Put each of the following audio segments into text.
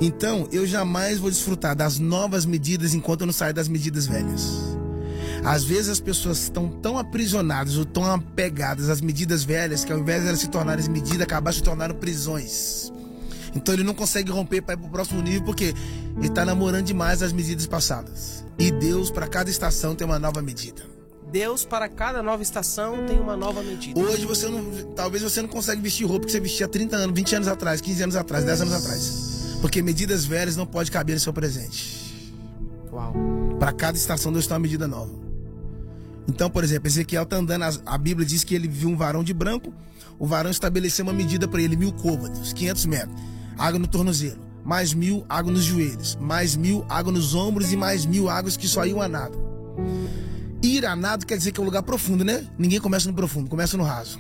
Então, eu jamais vou desfrutar das novas medidas enquanto eu não saio das medidas velhas. Às vezes as pessoas estão tão aprisionadas ou tão apegadas às medidas velhas que ao invés de elas se tornarem medidas, acabaram se tornando prisões. Então ele não consegue romper para ir para o próximo nível porque ele está namorando demais as medidas passadas. E Deus, para cada estação, tem uma nova medida. Deus, para cada nova estação, tem uma nova medida. Hoje talvez você não consegue vestir roupa que você vestia há 30 anos, 20 anos atrás, 15 anos atrás, 10 anos atrás. Porque medidas velhas não podem caber no seu presente. Uau. Para cada estação, Deus tem uma medida nova. Então, por exemplo, Ezequiel está andando, a Bíblia diz que ele viu um varão de branco, o varão estabeleceu uma medida para ele, 1000 côvados, 500 metros, água no tornozelo, mais 1000 água nos joelhos, mais 1000 água nos ombros e mais 1000 águas que só iam a nado. Ir a nado quer dizer que é um lugar profundo, né? Ninguém começa no profundo, começa no raso.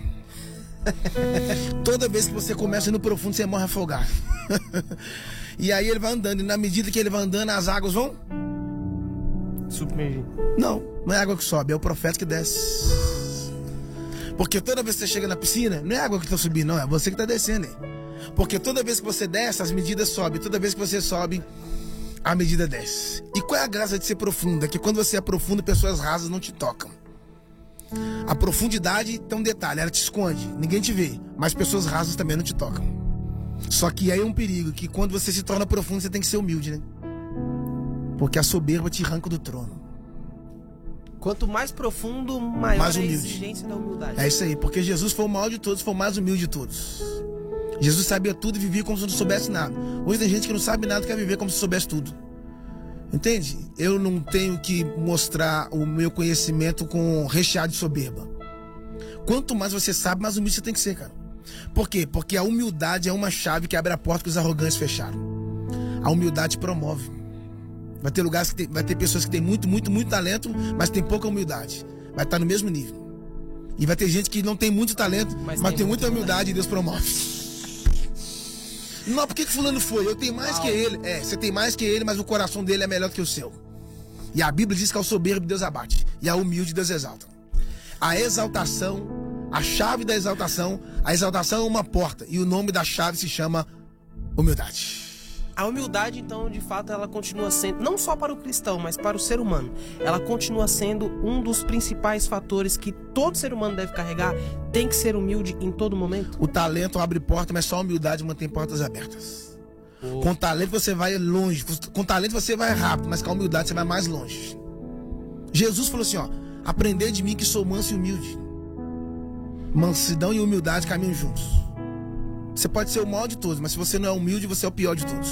Toda vez que você começa no profundo, você morre afogado. E aí ele vai andando, e na medida que ele vai andando, as águas vão submergir. Não é água que sobe, é o profeta que desce. Porque toda vez que você chega na piscina, não é água que está subindo, não, é você que está descendo. Porque toda vez que você desce, as medidas sobem. Toda vez que você sobe, a medida desce. E qual é a graça de ser profunda? Que quando você é profundo, pessoas rasas não te tocam. A profundidade tem um detalhe, ela te esconde, ninguém te vê, mas pessoas rasas também não te tocam. Só que aí é um perigo, que quando você se torna profundo, você tem que ser humilde, né? Porque a soberba te arranca do trono. Quanto mais profundo, maior mais é a humilde. exigência da humildade. É isso aí, porque Jesus foi o maior de todos, foi o mais humilde de todos. Jesus sabia tudo e vivia como se não soubesse nada. Hoje tem gente que não sabe nada e quer viver como se soubesse tudo. Entende? Eu não tenho que mostrar o meu conhecimento com recheado de soberba. Quanto mais você sabe, mais humilde você tem que ser, cara. Por quê? Porque a humildade é uma chave que abre a porta que os arrogantes fecharam. A humildade promove. Vai ter lugares que vai ter pessoas que têm muito talento, mas tem pouca humildade. Vai estar no mesmo nível. E vai ter gente que não tem muito talento, mas tem muita humildade e Deus promove. Não, por que fulano foi? Eu tenho mais que ele. Você tem mais que ele, mas o coração dele é melhor do que o seu. E a Bíblia diz que ao soberbo Deus abate, e ao humilde Deus exalta. A exaltação, a chave da exaltação, a exaltação é uma porta, e o nome da chave se chama humildade. A humildade, então, de fato, ela continua sendo, não só para o cristão, mas para o ser humano, ela continua sendo um dos principais fatores que todo ser humano deve carregar. Tem que ser humilde em todo momento. O talento abre porta, mas só a humildade mantém portas abertas. Com talento você vai longe, com talento você vai rápido, mas com a humildade você vai mais longe. Jesus falou assim, aprendei de mim que sou manso e humilde. Mansidão e humildade caminham juntos. Você pode ser o maior de todos, mas se você não é humilde, você é o pior de todos.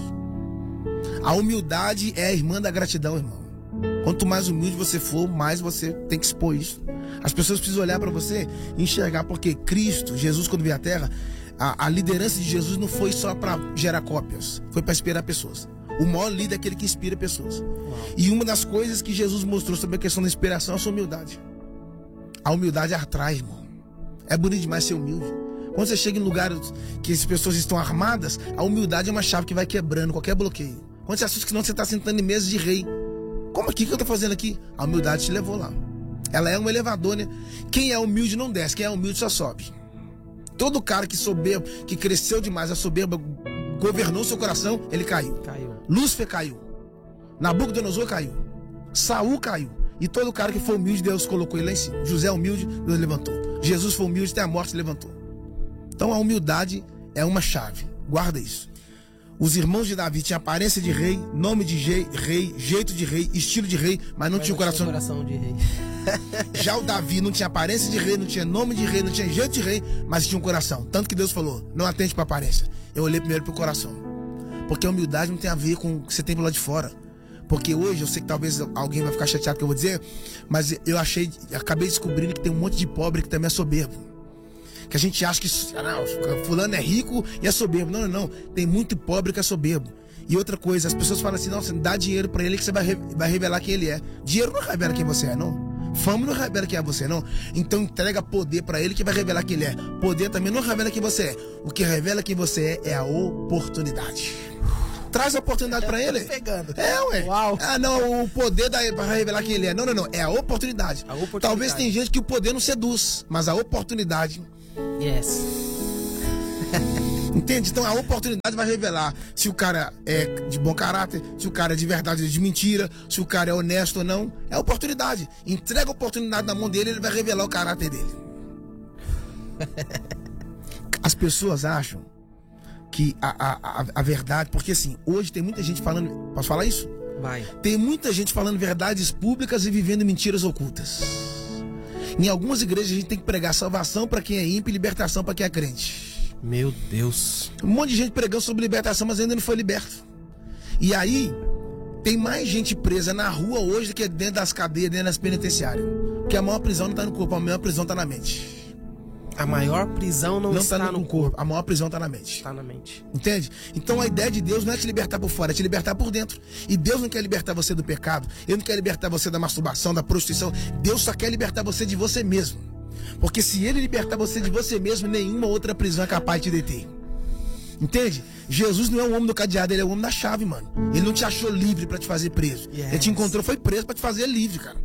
A humildade é a irmã da gratidão, irmão. Quanto mais humilde você for, mais você tem que expor isso. As pessoas precisam olhar para você e enxergar, porque Cristo, Jesus, quando veio à Terra, a liderança de Jesus não foi só para gerar cópias, foi para inspirar pessoas. O maior líder é aquele que inspira pessoas. E uma das coisas que Jesus mostrou sobre a questão da inspiração é a sua humildade. A humildade atrai, irmão. É bonito demais ser humilde. Quando você chega em lugares que as pessoas estão armadas, a humildade é uma chave que vai quebrando qualquer bloqueio. Quando você assusta que não, você está sentando em mesa de rei. Como aqui que eu estou fazendo aqui? A humildade te levou lá. Ela é um elevador, né? Quem é humilde não desce, quem é humilde só sobe. Todo cara que soberbo, que cresceu demais, a soberba governou seu coração, ele caiu. Lúcifer caiu. Nabucodonosor caiu. Saul caiu. E todo cara que foi humilde, Deus colocou ele lá em cima. José humilde, Deus levantou. Jesus foi humilde, até a morte levantou. Então a humildade é uma chave. Guarda isso. Os irmãos de Davi tinham aparência de rei, nome de rei, jeito de rei, estilo de rei, mas não tinha o coração de rei. Já o Davi não tinha aparência de rei, não tinha nome de rei, não tinha jeito de rei, mas tinha um coração. Tanto que Deus falou, não atente para a aparência. Eu olhei primeiro para o coração. Porque a humildade não tem a ver com o que você tem pro lado de fora. Porque hoje, eu sei que talvez alguém vai ficar chateado com o que eu vou dizer, mas eu acabei descobrindo que tem um monte de pobre que também é soberbo. Que a gente acha que fulano é rico e é soberbo. Não. Tem muito pobre que é soberbo. E outra coisa, as pessoas falam assim, nossa, dá dinheiro pra ele que você vai revelar quem ele é. Dinheiro não revela quem você é, não. Fama não revela quem é você, não. Então entrega poder pra ele que vai revelar quem ele é. Poder também não revela quem você é. O que revela quem você é a oportunidade. Traz a oportunidade pra ele. Pegando. Ué. Uau. Não, o poder pra revelar quem ele é. Não. É a oportunidade. Talvez tem gente que o poder não seduz, mas a oportunidade... Yes. Entende? Então a oportunidade vai revelar se o cara é de bom caráter, se o cara é de verdade ou de mentira, se o cara é honesto ou não. É a oportunidade. Entrega a oportunidade na mão dele, ele vai revelar o caráter dele. As pessoas acham que a verdade... Porque assim, hoje tem muita gente falando... Posso falar isso? Vai. Tem muita gente falando verdades públicas e vivendo mentiras ocultas. Em algumas igrejas a gente tem que pregar salvação para quem é ímpio e libertação para quem é crente. Meu Deus. Um monte de gente pregando sobre libertação, mas ainda não foi liberto. E aí, tem mais gente presa na rua hoje do que dentro das cadeias, dentro das penitenciárias. Porque a maior prisão não está no corpo, a maior prisão está na mente. A maior prisão não está no corpo. A maior prisão está na mente. Está na mente. Entende? Então a ideia de Deus não é te libertar por fora, é te libertar por dentro. E Deus não quer libertar você do pecado. Ele não quer libertar você da masturbação, da prostituição. Deus só quer libertar você de você mesmo. Porque se ele libertar você de você mesmo, nenhuma outra prisão é capaz de te deter. Entende? Jesus não é o homem do cadeado, ele é o homem da chave, mano. Ele não te achou livre pra te fazer preso. Yes. Ele te encontrou, foi preso pra te fazer livre, cara.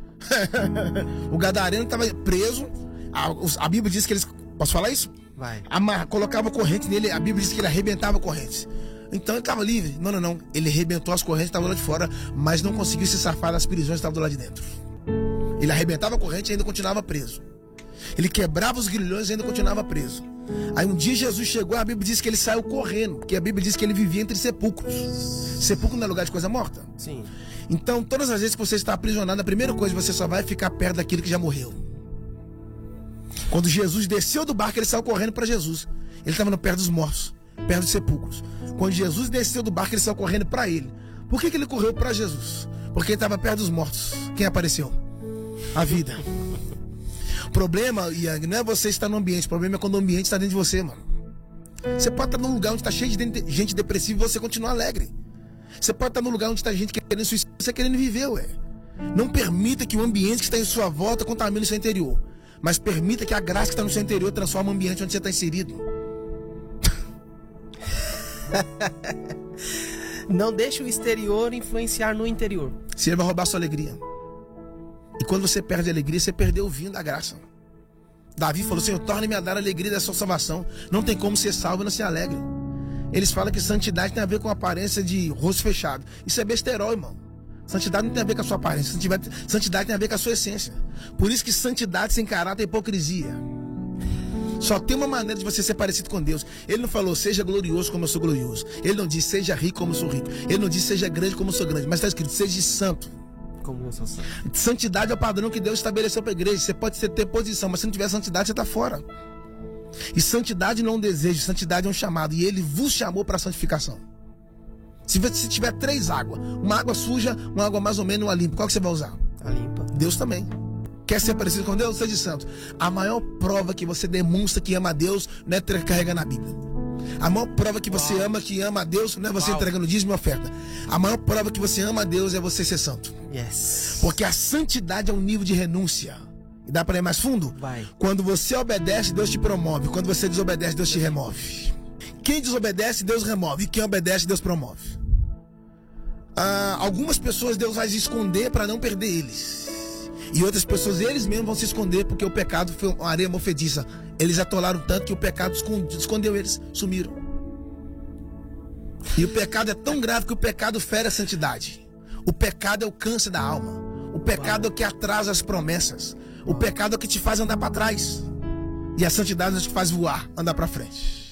O gadareno tava preso. A Bíblia diz que eles... Posso falar isso? Vai. Colocava corrente nele. A Bíblia diz que ele arrebentava correntes. Então ele estava livre. Não. Ele arrebentou as correntes, estava lá de fora, mas não conseguiu se safar das prisões que estavam do lado de dentro. Ele arrebentava a corrente e ainda continuava preso. Ele quebrava os grilhões e ainda continuava preso. Aí um dia Jesus chegou, a Bíblia diz que ele saiu correndo, porque a Bíblia diz que ele vivia entre sepulcros. Sepulcro não é lugar de coisa morta? Sim. Então todas as vezes que você está aprisionado, a primeira coisa, você só vai ficar perto daquele que já morreu. Quando Jesus desceu do barco, ele saiu correndo para Jesus. Ele estava perto dos mortos, perto dos sepulcros. Quando Jesus desceu do barco, ele saiu correndo para ele. Por que ele correu para Jesus? Porque ele estava perto dos mortos. Quem apareceu? A vida. O problema, Yang, não é você estar no ambiente. O problema é quando o ambiente está dentro de você, mano. Você pode estar num lugar onde está cheio de gente depressiva e você continua alegre. Você pode estar num lugar onde está gente querendo suicídio e você querendo viver, ué. Não permita que o ambiente que está em sua volta contamine o seu interior. Mas permita que a graça que está no seu interior transforme o ambiente onde você está inserido. Não deixe o exterior influenciar no interior. Se ele vai roubar a sua alegria. E quando você perde a alegria, você perdeu o vinho da graça. Davi falou: Senhor, torne-me a dar a alegria da sua salvação. Não tem como ser salvo e não ser alegre. Eles falam que santidade tem a ver com a aparência de rosto fechado. Isso é besterol, irmão. Santidade não tem a ver com a sua aparência. Santidade tem a ver com a sua essência. Por isso que santidade sem caráter é hipocrisia. Só tem uma maneira de você ser parecido com Deus. Ele não falou: seja glorioso como eu sou glorioso. Ele não disse: seja rico como eu sou rico. Ele não disse: seja grande como eu sou grande. Mas está escrito: seja santo. Como eu sou santo. Santidade é o padrão que Deus estabeleceu para a igreja. Você pode ter posição, mas se não tiver santidade, você está fora. E santidade não é um desejo, santidade é um chamado. E ele vos chamou para a santificação. Se tiver 3 águas, uma água suja, uma água mais ou menos, uma limpa, qual que você vai usar? A limpa. Deus também. Quer ser parecido com Deus? Seja santo. A maior prova que você demonstra que ama a Deus não é carregar na Bíblia. A maior prova que você ama a Deus não é você entregando dízimo e oferta. A maior prova que você ama a Deus é você ser santo. Yes. Porque a santidade é um nível de renúncia. E dá para ir mais fundo? Vai. Quando você obedece, Deus te promove. Quando você desobedece, Deus te remove. Quem desobedece, Deus remove. E quem obedece, Deus promove. Algumas pessoas Deus vai se esconder para não perder eles. E outras pessoas, eles mesmos vão se esconder porque o pecado foi uma areia movediça. Eles atolaram tanto que o pecado escondeu eles, sumiram. E o pecado é tão grave que o pecado fere a santidade. O pecado é o câncer da alma. O pecado é o que atrasa as promessas. O pecado é o que te faz andar para trás. E a santidade é o que te faz voar, andar para frente.